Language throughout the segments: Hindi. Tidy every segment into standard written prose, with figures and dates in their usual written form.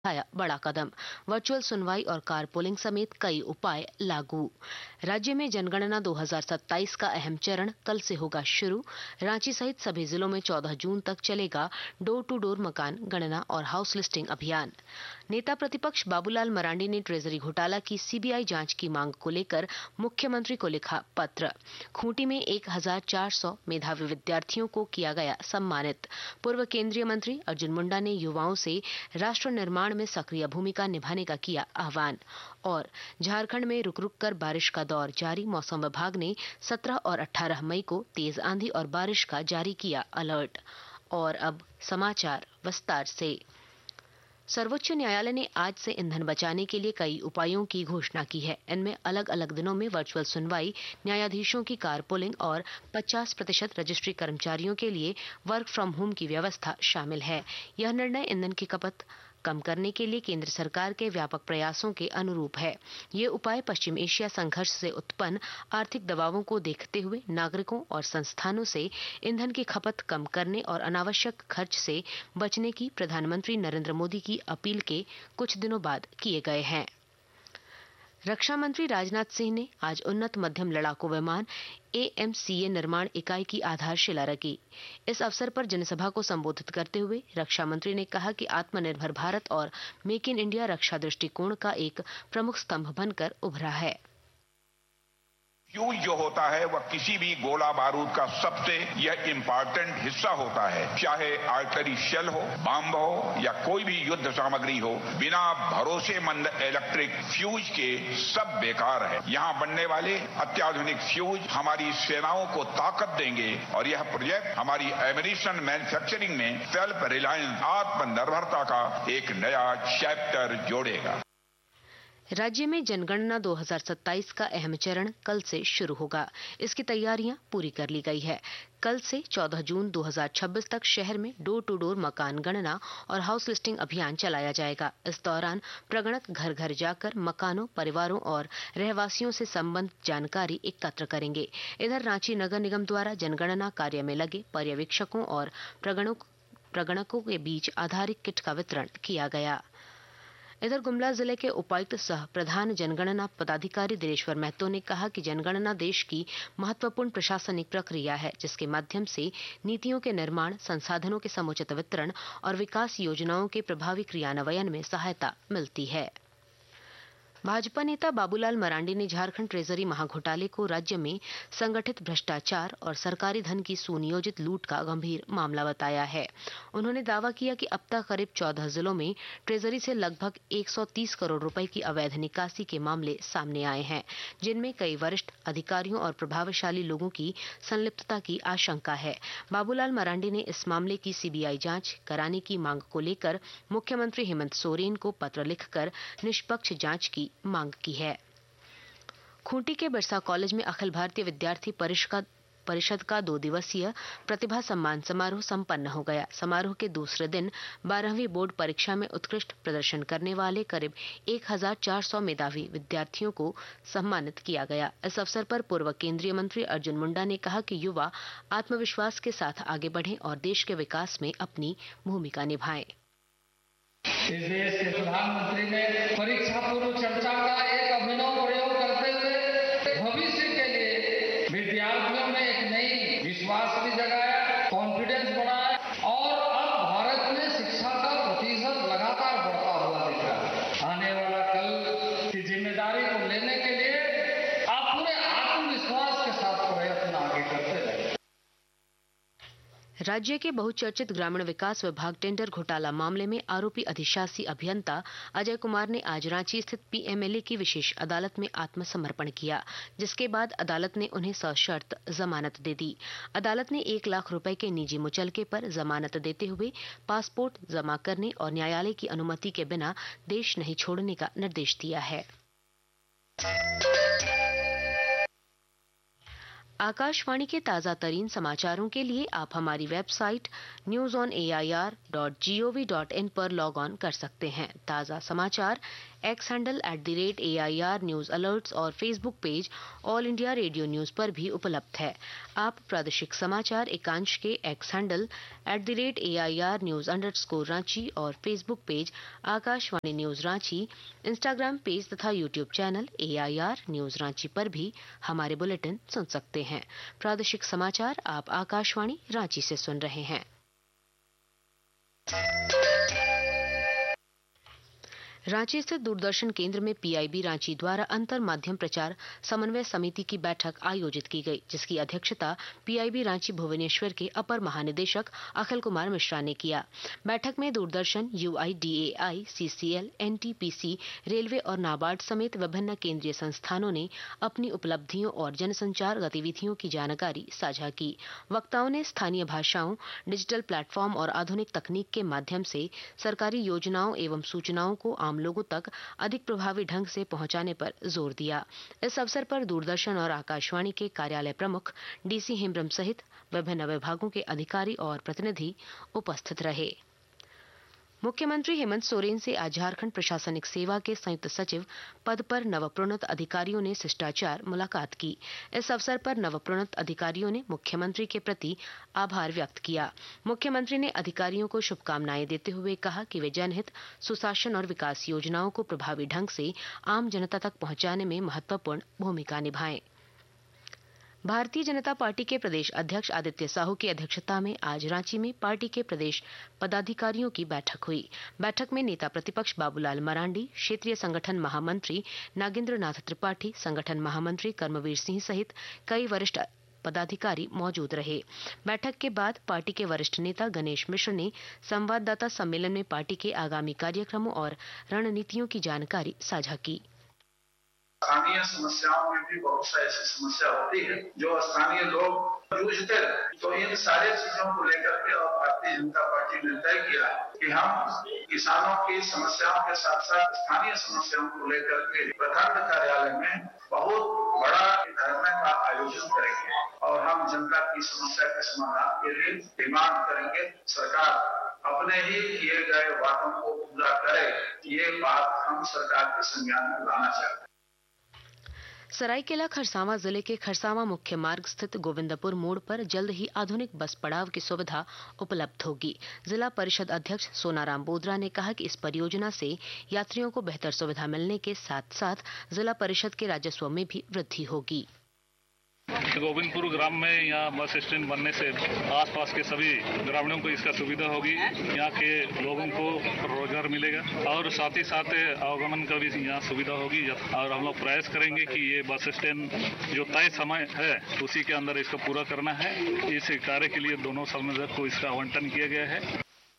उठाया बड़ा कदम। वर्चुअल सुनवाई और कारपूलिंग समेत कई उपाय लागू। राज्य में जनगणना 2027 का अहम चरण कल से होगा शुरू। रांची सहित सभी जिलों में 14 जून तक चलेगा डोर टू डोर मकान गणना और हाउस लिस्टिंग अभियान। नेता प्रतिपक्ष बाबूलाल मरांडी ने ट्रेजरी घोटाला की सीबीआई जांच की मांग को लेकर मुख्यमंत्री को लिखा पत्र। खूंटी में 1400 मेधावी विद्यार्थियों को किया गया सम्मानित। पूर्व केंद्रीय मंत्री अर्जुन मुंडा ने युवाओं से राष्ट्र निर्माण में सक्रिय भूमिका निभाने का किया आह्वान। और झारखंड में रुक रुक कर बारिश का दौर जारी। मौसम विभाग ने 17 और 18 मई को तेज आंधी और बारिश का जारी किया अलर्ट। और अब समाचार विस्तार से। सर्वोच्च न्यायालय ने आज से ईंधन बचाने के लिए कई उपायों की घोषणा की है। इनमें अलग अलग दिनों में वर्चुअल सुनवाई, न्यायाधीशों की कारपूलिंग और 50% रजिस्ट्री कर्मचारियों के लिए वर्क फ्रॉम होम की व्यवस्था शामिल है। यह निर्णय ईंधन की खपत कम करने के लिए केंद्र सरकार के व्यापक प्रयासों के अनुरूप है। ये उपाय पश्चिम एशिया संघर्ष से उत्पन्न आर्थिक दबावों को देखते हुए नागरिकों और संस्थानों से ईंधन की खपत कम करने और अनावश्यक खर्च से बचने की प्रधानमंत्री नरेंद्र मोदी की अपील के कुछ दिनों बाद किए गए हैं। रक्षा मंत्री राजनाथ सिंह ने आज उन्नत मध्यम लड़ाकू विमान AMCA निर्माण इकाई की आधारशिला रखी। इस अवसर पर जनसभा को संबोधित करते हुए रक्षा मंत्री ने कहा कि आत्मनिर्भर भारत और मेक इन इंडिया रक्षा दृष्टिकोण का एक प्रमुख स्तंभ बनकर उभरा है। फ्यूज जो होता है वह किसी भी गोला बारूद का सबसे यह इम्पोर्टेंट हिस्सा होता है। चाहे आर्टिलरी शेल हो, बम हो या कोई भी युद्ध सामग्री हो, बिना भरोसेमंद इलेक्ट्रिक फ्यूज के सब बेकार है। यहाँ बनने वाले अत्याधुनिक फ्यूज हमारी सेनाओं को ताकत देंगे और यह प्रोजेक्ट हमारी एमिनिशन मैन्युफैक्चरिंग में सेल्फ रिलायंस आत्मनिर्भरता का एक नया चैप्टर जोड़ेगा। राज्य में जनगणना 2027 का अहम चरण कल से शुरू होगा। इसकी तैयारियां पूरी कर ली गई है। कल से 14 जून 2026 तक शहर में डोर टू डोर मकान गणना और हाउस लिस्टिंग अभियान चलाया जाएगा। इस दौरान प्रगणक घर घर जाकर मकानों, परिवारों और रहवासियों से संबंधित जानकारी एकत्र करेंगे। इधर रांची नगर निगम द्वारा जनगणना कार्य में लगे पर्यवेक्षकों और प्रगणकों के बीच आधारिक किट का वितरण किया गया। इधर गुमला जिले के उपायुक्त सह प्रधान जनगणना पदाधिकारी दिनेश्वर महतो ने कहा कि जनगणना देश की महत्वपूर्ण प्रशासनिक प्रक्रिया है, जिसके माध्यम से नीतियों के निर्माण, संसाधनों के समुचित वितरण और विकास योजनाओं के प्रभावी क्रियान्वयन में सहायता मिलती है। भाजपा नेता बाबूलाल मरांडी ने झारखंड ट्रेजरी महाघोटाले को राज्य में संगठित भ्रष्टाचार और सरकारी धन की सुनियोजित लूट का गंभीर मामला बताया है। उन्होंने दावा किया कि अब तक करीब 14 जिलों में ट्रेजरी से लगभग 130 करोड़ रुपए की अवैध निकासी के मामले सामने आए हैं, जिनमें कई वरिष्ठ अधिकारियों और प्रभावशाली लोगों की संलिप्तता की आशंका है। बाबूलाल मरांडी ने इस मामले की सीबीआई जांच कराने की मांग को लेकर मुख्यमंत्री हेमंत सोरेन को पत्र लिखकर निष्पक्ष जांच की मांग की है। खूंटी के बिरसा कॉलेज में अखिल भारतीय विद्यार्थी परिषद का 2 दिवसीय प्रतिभा सम्मान समारोह संपन्न हो गया। समारोह के दूसरे दिन 12वीं बोर्ड परीक्षा में उत्कृष्ट प्रदर्शन करने वाले करीब 1400 मेधावी विद्यार्थियों को सम्मानित किया गया। इस अवसर पर पूर्व केंद्रीय मंत्री अर्जुन मुंडा ने कहा कि युवा आत्मविश्वास के साथ आगे बढ़ें और देश के विकास में अपनी भूमिका निभाएं। इस देश के प्रधानमंत्री ने परीक्षा पूर्व चर्चा का एक अभिनव प्रयोग करते हुए भविष्य के लिए विद्यार्थियों में एक नई विश्वास भी जगाया, कॉन्फिडेंस बढ़ाया और अब भारत में शिक्षा का प्रतिशत लगातार बढ़ता हुआ दिख रहा है। आने वाला कल की जिम्मेदारी को लेने के लिए आप पूरे आत्मविश्वास के साथ प्रयत्न आगे करते रहे। राज्य के बहुचर्चित ग्रामीण विकास विभाग टेंडर घोटाला मामले में आरोपी अधिशासी अभियंता अजय कुमार ने आज रांची स्थित PMLA की विशेष अदालत में आत्मसमर्पण किया, जिसके बाद अदालत ने उन्हें सशर्त जमानत दे दी। अदालत ने 1 लाख रुपए के निजी मुचलके पर जमानत देते हुए पासपोर्ट जमा करने और न्यायालय की अनुमति के बिना देश नहीं छोड़ने का निर्देश दिया है। आकाशवाणी के ताजा तरीन समाचारों के लिए आप हमारी वेबसाइट newsonair.gov.in पर लॉग ऑन कर सकते हैं। ताजा समाचार x handle @AIR news alerts और Facebook page all India radio news पर भी उपलब्ध है। आप प्रादेशिक समाचार एकांश के x handle @AIR news _Ranchi और Facebook page Akashvani news Ranchi, Instagram page तथा YouTube channel AIR news Ranchi पर भी हमारे बुलेटिन सुन सकते हैं। प्रादेशिक समाचार आप आकाशवाणी रांची से सुन रहे हैं। रांची स्थित दूरदर्शन केंद्र में PIB रांची द्वारा अंतर माध्यम प्रचार समन्वय समिति की बैठक आयोजित की गई, जिसकी अध्यक्षता PIB रांची भुवनेश्वर के अपर महानिदेशक अखिल कुमार मिश्रा ने किया। बैठक में Doordarshan, UIDAI, CCL, NTPC, railway और नाबार्ड समेत विभिन्न केंद्रीय संस्थानों ने अपनी उपलब्धियों और जनसंचार गतिविधियों की जानकारी साझा की। वक्ताओं ने स्थानीय भाषाओं, डिजिटल प्लेटफॉर्म और आधुनिक तकनीक के माध्यम से सरकारी योजनाओं एवं सूचनाओं को आम लोगों तक अधिक प्रभावी ढंग से पहुंचाने पर जोर दिया। इस अवसर पर दूरदर्शन और आकाशवाणी के कार्यालय प्रमुख DC हेम्ब्रम सहित विभिन्न विभागों के अधिकारी और प्रतिनिधि उपस्थित रहे। मुख्यमंत्री हेमंत सोरेन से आज झारखंड प्रशासनिक सेवा के संयुक्त सचिव पद पर नवप्रोन्नत अधिकारियों ने शिष्टाचार मुलाकात की। इस अवसर पर नवप्रोन्नत अधिकारियों ने मुख्यमंत्री के प्रति आभार व्यक्त किया। मुख्यमंत्री ने अधिकारियों को शुभकामनाएं देते हुए कहा कि वे जनहित, सुशासन और विकास योजनाओं को प्रभावी ढंग से आम जनता तक पहुंचाने में महत्वपूर्ण भूमिका निभाएं। भारतीय जनता पार्टी के प्रदेश अध्यक्ष आदित्य साहू की अध्यक्षता में आज रांची में पार्टी के प्रदेश पदाधिकारियों की बैठक हुई। बैठक में नेता प्रतिपक्ष बाबूलाल मरांडी, क्षेत्रीय संगठन महामंत्री नागेंद्र नाथ त्रिपाठी, संगठन महामंत्री कर्मवीर सिंह सहित कई वरिष्ठ पदाधिकारी मौजूद रहे। बैठक के बाद पार्टी के वरिष्ठ नेता गणेश मिश्र ने संवाददाता सम्मेलन में पार्टी के आगामी कार्यक्रमों और रणनीतियों की जानकारी साझा की। स्थानीय समस्याओं में भी बहुत सा ऐसी समस्या होती है जो स्थानीय लोग जूझते रहे। तो इन सारे चीजों को लेकर के और भारतीय जनता पार्टी ने तय किया कि हम किसानों की समस्याओं के साथ साथ स्थानीय समस्याओं को लेकर के प्रखंड कार्यालय में बहुत बड़ा धरना का आयोजन करेंगे और हम जनता की समस्या के समाधान के लिए डिमांड करेंगे। सरकार अपने ही किए गए वादों को पूरा करे, ये बात हम सरकार के संज्ञान में लाना चाहते हैं। सरायकेला खरसावां जिले के खरसावां मुख्य मार्ग स्थित गोविंदपुर मोड़ पर जल्द ही आधुनिक बस पड़ाव की सुविधा उपलब्ध होगी। जिला परिषद अध्यक्ष सोनाराम बोदरा ने कहा कि इस परियोजना से यात्रियों को बेहतर सुविधा मिलने के साथ साथ जिला परिषद के राजस्व में भी वृद्धि होगी। गोविंदपुर ग्राम में यहाँ बस स्टैंड बनने से आसपास के सभी ग्रामीणों को इसका सुविधा होगी। यहाँ के लोगों को रोजगार मिलेगा और साथ ही साथ आवागमन का भी यहाँ सुविधा होगी। और हम लोग प्रयास करेंगे कि ये बस स्टैंड जो तय समय है उसी के अंदर इसको पूरा करना है। इस कार्य के लिए दोनों संयोजक को इसका आवंटन किया गया है।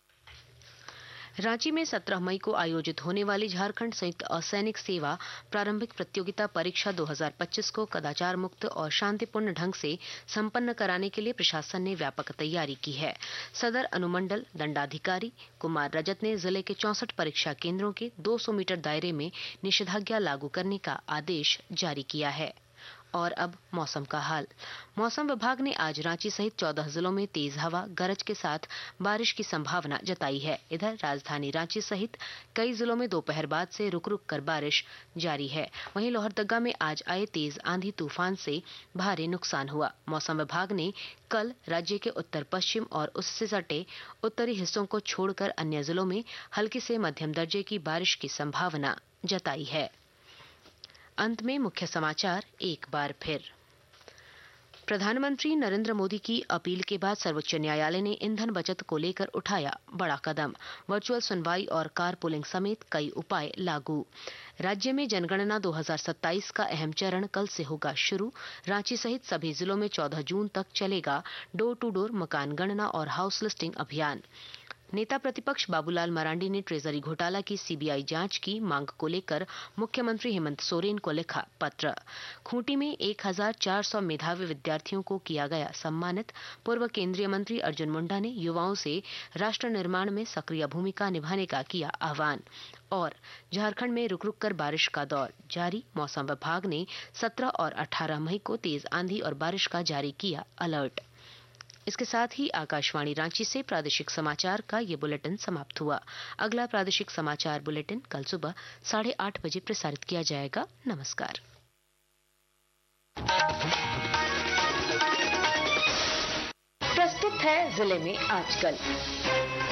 रांची में 17 मई को आयोजित होने वाली झारखंड संयुक्त असैनिक सेवा प्रारंभिक प्रतियोगिता परीक्षा 2025 को कदाचार मुक्त और शांतिपूर्ण ढंग से संपन्न कराने के लिए प्रशासन ने व्यापक तैयारी की है। सदर अनुमंडल दंडाधिकारी कुमार रजत ने जिले के 64 परीक्षा केंद्रों के 200 मीटर दायरे में निषेधाज्ञा लागू करने का आदेश जारी किया है। और अब मौसम का हाल। मौसम विभाग ने आज रांची सहित 14 जिलों में तेज हवा गरज के साथ बारिश की संभावना जताई है। इधर राजधानी रांची सहित कई जिलों में दोपहर बाद से रुक रुक कर बारिश जारी है। वहीं लोहरदगा में आज आए तेज आंधी तूफान से भारी नुकसान हुआ। मौसम विभाग ने कल राज्य के उत्तर पश्चिम और उससे सटे उत्तरी हिस्सों को छोड़कर अन्य जिलों में हल्की से मध्यम दर्जे की बारिश की संभावना जताई है। अंत में मुख्य समाचार एक बार फिर। प्रधानमंत्री नरेंद्र मोदी की अपील के बाद सर्वोच्च न्यायालय ने ईंधन बचत को लेकर उठाया बड़ा कदम। वर्चुअल सुनवाई और कार पूलिंग समेत कई उपाय लागू। राज्य में जनगणना 2027 का अहम चरण कल से होगा शुरू। रांची सहित सभी जिलों में 14 जून तक चलेगा डोर टू डोर मकान गणना और हाउस लिस्टिंग अभियान। नेता प्रतिपक्ष बाबूलाल मरांडी ने ट्रेजरी घोटाला की सीबीआई जांच की मांग को लेकर मुख्यमंत्री हेमंत सोरेन को लिखा पत्र। खूंटी में 1400 मेधावी विद्यार्थियों को किया गया सम्मानित। पूर्व केंद्रीय मंत्री अर्जुन मुंडा ने युवाओं से राष्ट्र निर्माण में सक्रिय भूमिका निभाने का किया आह्वान। और झारखंड में रुक रुक कर बारिश का दौर जारी। मौसम विभाग ने 17 और 18 मई को तेज आंधी और बारिश का जारी किया अलर्ट। इसके साथ ही आकाशवाणी रांची से प्रादेशिक समाचार का ये बुलेटिन समाप्त हुआ। अगला प्रादेशिक समाचार बुलेटिन कल सुबह 8:30 बजे प्रसारित किया जाएगा। नमस्कार। प्रस्तुत है जिले में आजकल।